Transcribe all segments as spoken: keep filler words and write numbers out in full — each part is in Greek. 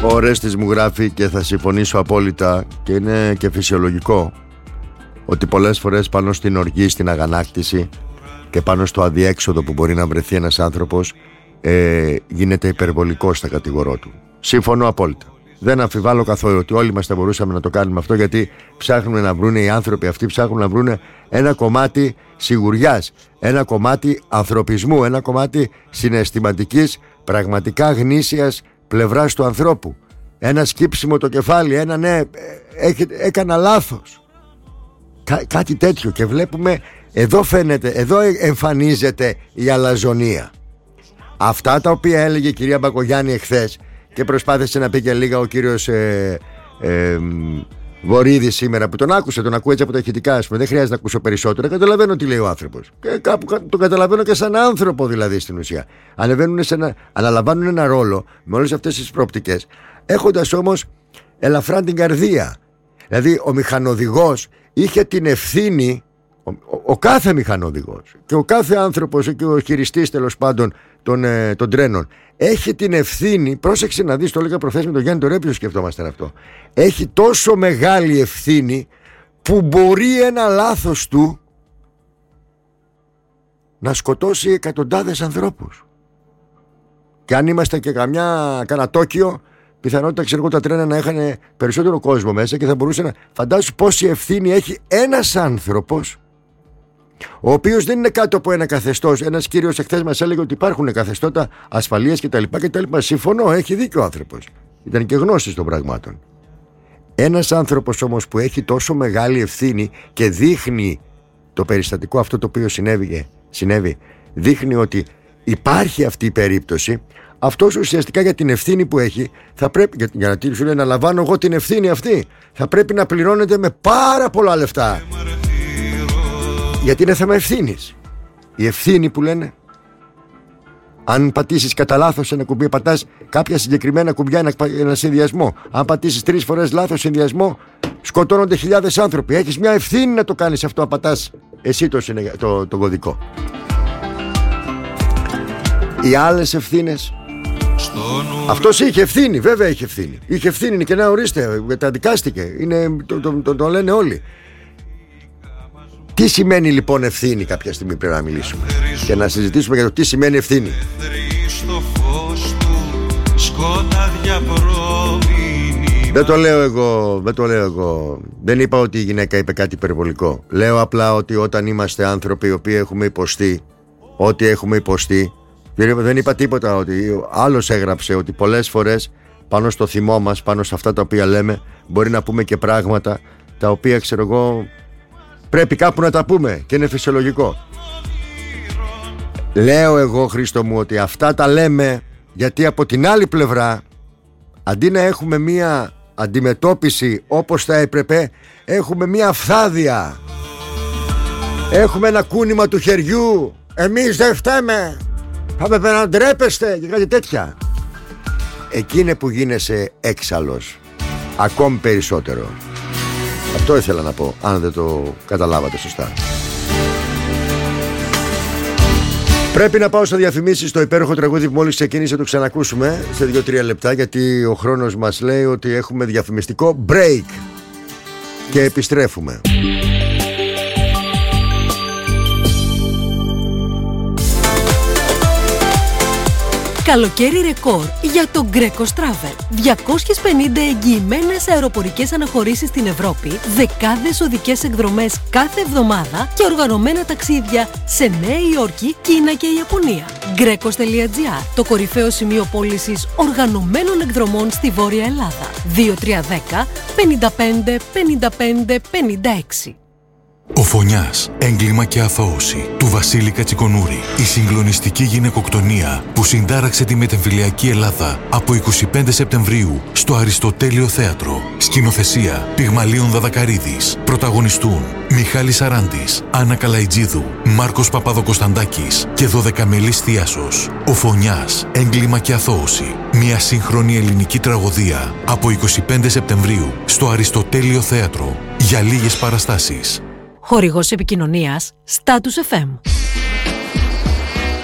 Ο Ρέστης μου γράφει και θα συμφωνήσω απόλυτα και είναι και φυσιολογικό ότι πολλές φορές πάνω στην οργή, στην αγανάκτηση και πάνω στο αδιέξοδο που μπορεί να βρεθεί ένας άνθρωπος ε, γίνεται υπερβολικός στα κατηγορώ του. Συμφωνώ απόλυτα. Δεν αμφιβάλλω καθόλου ότι όλοι μας θα μπορούσαμε να το κάνουμε αυτό, γιατί ψάχνουν να βρουν οι άνθρωποι αυτοί, ψάχνουν να βρουν ένα κομμάτι σιγουριάς, ένα κομμάτι ανθρωπισμού, ένα κομμάτι συναισθηματικής, πραγματικά γνήσιας πλευράς του ανθρώπου. Ένα σκύψιμο το κεφάλι, ένα ναι, έχει, έκανα λάθος. Κά, κάτι τέτοιο, και βλέπουμε εδώ φαίνεται, εδώ εμφανίζεται η αλαζονία. Αυτά τα οποία έλεγε η κυρία Μπακογιάννη εχθές και προσπάθησε να πει και λίγα ο κύριος ε, ε, Βορίδης σήμερα, που τον άκουσε, τον ακούω έτσι από τα ηχητικά, ας πούμε, δεν χρειάζεται να ακούσω περισσότερο, καταλαβαίνω τι λέει ο άνθρωπος και κάπου τον καταλαβαίνω και σαν άνθρωπο, δηλαδή στην ουσία ανεβαίνουν σε ένα, αναλαμβάνουν ένα ρόλο με όλες αυτές τις προοπτικές, έχοντας όμως ελαφρά την καρδία. Δηλαδή ο μηχανοδηγός είχε την ευθύνη, ο, ο, ο κάθε μηχανοδηγός και ο κάθε άνθρωπος και ο χειριστής τέλος πάντων των, ε, των τρένων έχει την ευθύνη, πρόσεξε να δεις, το έλεγα προχθές με τον Γιάννη Τωρέπιο, σκεφτόμαστε αυτό, έχει τόσο μεγάλη ευθύνη που μπορεί ένα λάθος του να σκοτώσει εκατοντάδες ανθρώπους. Και αν είμαστε και καμιά, κανένα Τόκιο, πιθανότητα ξέρω εγώ τα τρένα να είχαν περισσότερο κόσμο μέσα και θα μπορούσε να φαντάσου πόση ευθύνη έχει ένας άνθρωπος, ο οποίος δεν είναι κάτω από ένα καθεστώς. Ένας κύριος εχθές μας έλεγε ότι υπάρχουν καθεστώτα ασφαλείας κτλ. κτλ. Συμφωνώ, έχει δίκιο ο άνθρωπος. Ήταν και γνώστης των πραγμάτων. Ένας άνθρωπος όμως που έχει τόσο μεγάλη ευθύνη και δείχνει το περιστατικό αυτό το οποίο συνέβη, συνέβη δείχνει ότι υπάρχει αυτή η περίπτωση. Αυτός ουσιαστικά για την ευθύνη που έχει θα πρέπει, για, για να σου λέει να λαμβάνω εγώ την ευθύνη αυτή, θα πρέπει να πληρώνεται με πάρα πολλά λεφτά. Γιατί είναι θέμα ευθύνης. Η ευθύνη που λένε, αν πατήσεις κατά λάθος ένα κουμπί, πατάς κάποια συγκεκριμένα κουμπιά, ένα, ένα συνδυασμό. Αν πατήσεις τρεις φορές λάθος συνδυασμό, σκοτώνονται χιλιάδες άνθρωποι. Έχεις μια ευθύνη να το κάνεις αυτό, αν πατάς εσύ το, το, το κωδικό. Οι άλλες ευθύνες, αυτός είχε ευθύνη, βέβαια είχε ευθύνη. Είχε ευθύνη και να ορίστε, καταδικάστηκε. Είναι, το, το, το, το λένε όλοι. Τι σημαίνει λοιπόν ευθύνη, κάποια στιγμή πρέπει να μιλήσουμε και να συζητήσουμε για το τι σημαίνει ευθύνη. Δεν το λέω εγώ, δεν το λέω εγώ. Δεν είπα ότι η γυναίκα είπε κάτι υπερβολικό. Λέω απλά ότι όταν είμαστε άνθρωποι οι οποίοι έχουμε υποστεί ό,τι έχουμε υποστεί, δεν είπα τίποτα, ότι άλλος έγραψε ότι πολλές φορές πάνω στο θυμό μας, πάνω σε αυτά τα οποία λέμε, μπορεί να πούμε και πράγματα τα οποία ξέρω εγώ πρέπει κάπου να τα πούμε και είναι φυσιολογικό. Λέω εγώ, Χρήστο μου, ότι αυτά τα λέμε γιατί από την άλλη πλευρά, αντί να έχουμε μία αντιμετώπιση όπως θα έπρεπε, έχουμε μία φθάδια, έχουμε ένα κούνημα του χεριού, εμείς δεν φταίμε, θα πρέπει να ντρέπεστε και κάτι τέτοια. Εκεί είναι που γίνεσαι έξαλλος, ακόμη περισσότερο. Αυτό ήθελα να πω, αν δεν το καταλάβατε σωστά. Πρέπει να πάω στα διαφημίσεις, στο υπέροχο τραγούδι που μόλις ξεκίνησε το ξανακούσουμε σε δύο τρία λεπτά, γιατί ο χρόνος μας λέει ότι έχουμε διαφημιστικό break και επιστρέφουμε. Καλοκαίρι ρεκόρ για το Greco Travel. διακόσιες πενήντα εγγυημένες αεροπορικές αναχωρήσεις στην Ευρώπη, δεκάδες οδικές εκδρομές κάθε εβδομάδα και οργανωμένα ταξίδια σε Νέα Υόρκη, Κίνα και Ιαπωνία. Grecos τελεία gr, το κορυφαίο σημείο πώλησης οργανωμένων εκδρομών στη Βόρεια Ελλάδα. δύο τρία ένα μηδέν πέντε πέντε πενήντα πέντε πενήντα έξι. Ο Φωνιάς, έγκλημα και αθώωση του Βασίλη Κατσικονούρη. Η συγκλονιστική γυναικοκτονία που συντάραξε τη μετεμφυλιακή Ελλάδα από είκοσι πέντε Σεπτεμβρίου στο Αριστοτέλειο Θέατρο. Σκηνοθεσία Πυγμαλίων Δαδακαρίδης. Πρωταγωνιστούν Μιχάλης Αράντης, Άννα Καλαϊτζίδου, Μάρκος Παπαδοκοσταντάκης και δωδεκαμελής Θίασος. Ο Φωνιάς, έγκλημα και αθώωση. Μια σύγχρονη ελληνική τραγωδία από είκοσι πέντε Σεπτεμβρίου στο Αριστοτέλειο Θέατρο για λίγες παραστάσεις. Χορηγός επικοινωνίας Status εφ εμ.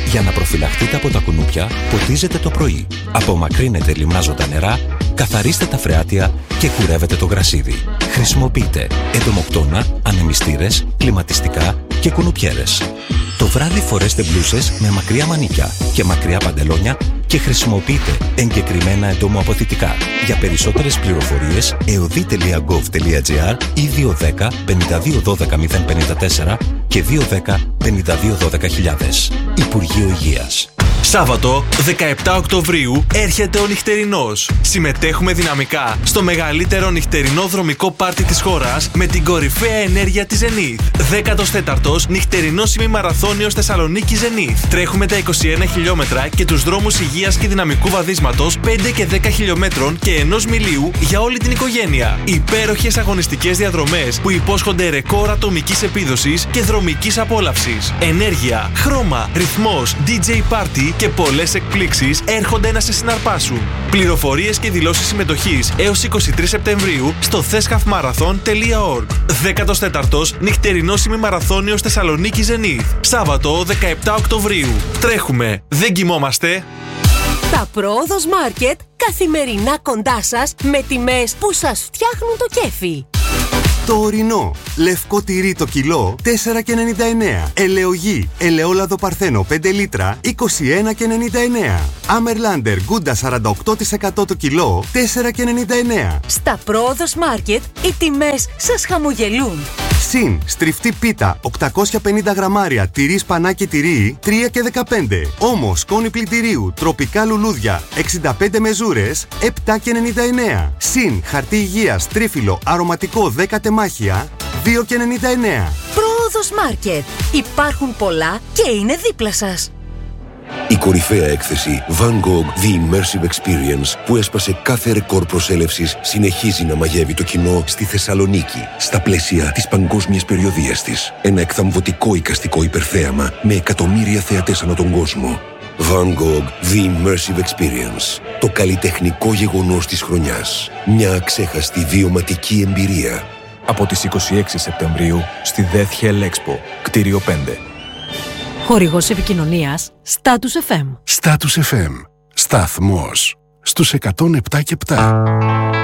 Για να προφυλαχτείτε από τα κουνούπια, ποτίζετε το πρωί. Απομακρύνετε λιμνάζοντα νερά, καθαρίστε τα φρεάτια και κουρεύετε το γρασίδι. Χρησιμοποιείτε εντομοκτώνα, ανεμιστήρες, κλιματιστικά και κουνουπιέρες. Το βράδυ φορέστε μπλούσες με μακριά μανίκια και μακριά παντελόνια και χρησιμοποιείτε εγκεκριμένα εντομοαποθητικά. Για περισσότερες πληροφορίες εωδή τελεία γκοβ τελεία τζι άρ ή δύο ένα μηδέν πέντε δύο ένα δύο μηδέν πέντε τέσσερα και δύο ένα μηδέν πέντε δύο ένα μηδέν χιλιάδες. Υπουργείο Υγείας. Σάββατο δεκαεπτά Οκτωβρίου έρχεται ο νυχτερινός. Συμμετέχουμε δυναμικά στο μεγαλύτερο νυχτερινό δρομικό πάρτι της χώρας με την κορυφαία ενέργεια της Zenith. δέκατος τέταρτος νυχτερινός ημιμαραθώνιος Θεσσαλονίκη Zenith. Τρέχουμε τα είκοσι ένα χιλιόμετρα και τους δρόμους υγείας και δυναμικού βαδίσματος πέντε και δέκα χιλιόμετρων και ενός μιλίου για όλη την οικογένεια. Υπέροχες αγωνιστικές διαδρομές που υπόσχονται ρεκόρ ατομικής επίδοσης και δρομικής απόλαυσης. Ενέργεια, χρώμα, ρυθμός, ντι τζέι Party και πολλές εκπλήξεις έρχονται να σε συναρπάσουν. Πληροφορίες και δηλώσεις συμμετοχής έως είκοσι τρεις Σεπτεμβρίου στο θέσχαφμαραθών τελεία ορg. δέκατος τέταρτος νυχτερινός ημιμαραθώνιος Θεσσαλονίκη Zenith. Σάββατο δεκαεπτά Οκτωβρίου. Τρέχουμε, δεν κοιμόμαστε. Τα Πρόοδος Μάρκετ καθημερινά κοντά σας με τιμές που σας φτιάχνουν το κέφι. Το ορεινό. Λευκό τυρί το κιλό τέσσερα και ενενήντα εννέα. Ελαιογή. Ελαιόλαδο Παρθένο πέντε λίτρα είκοσι ένα και ενενήντα εννέα. Άμερλάντερ Γκούντα σαράντα οκτώ τοις εκατό το κιλό τέσσερα και ενενήντα εννέα. Στα Πρόοδος Μάρκετ οι τιμές σας χαμογελούν. Συν στριφτή πίτα οκτακόσια πενήντα γραμμάρια τυρί σπανάκι τυρί τρία και δεκαπέντε. Όμως σκόνη πλυντηρίου τροπικά λουλούδια εξήντα πέντε μεζούρες επτά και ενενήντα εννέα. Συν χαρτί υγείας τρίφυλλο αρωματικό δέκα τεμάχια δύο και ενενήντα εννέα. Πρόοδος Μάρκετ. Υπάρχουν πολλά και είναι δίπλα σας. Η κορυφαία έκθεση Van Gogh The Immersive Experience που έσπασε κάθε ρεκόρ προσέλευσης συνεχίζει να μαγεύει το κοινό στη Θεσσαλονίκη στα πλαίσια της παγκόσμιας περιοδίας της. Ένα εκθαμβωτικό εικαστικό υπερθέαμα με εκατομμύρια θεατές ανά τον κόσμο. Van Gogh The Immersive Experience. Το καλλιτεχνικό γεγονός της χρονιάς. Μια αξέχαστη βιωματική εμπειρία. Από τις είκοσι έξι Σεπτεμβρίου στη Death Hell Expo, κτίριο πέντε. Χορηγός επικοινωνίας Status εφ εμ. Status εφ εμ. Σταθμός στους εκατόν επτά και επτά.